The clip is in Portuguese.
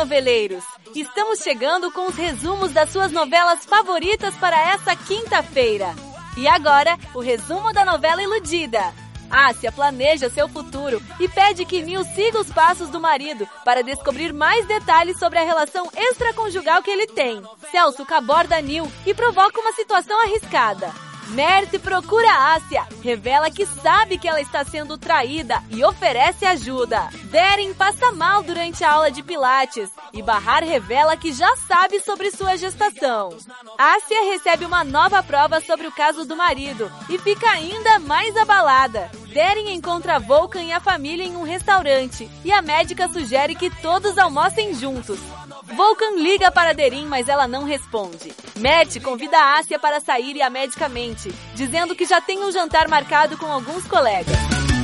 noveleiros! Estamos chegando com os resumos das suas novelas favoritas para essa quinta-feira. E agora, o resumo da novela Iludida. Ásia planeja seu futuro e pede que Nil siga os passos do marido para descobrir mais detalhes sobre a relação extraconjugal que ele tem. Celso aborda Nil e provoca uma situação arriscada. Mercy procura Ásia, revela que sabe que ela está sendo traída e oferece ajuda. Deren passa mal durante a aula de pilates e Bahar revela que já sabe sobre sua gestação. Ásia recebe uma nova prova sobre o caso do marido e fica ainda mais abalada. Deren encontra Volkan e a família em um restaurante e a médica sugere que todos almocem juntos. Volkan liga para Derin, mas ela não responde. Matt convida a Ásia para sair e a médica mente, dizendo que já tem um jantar marcado com alguns colegas.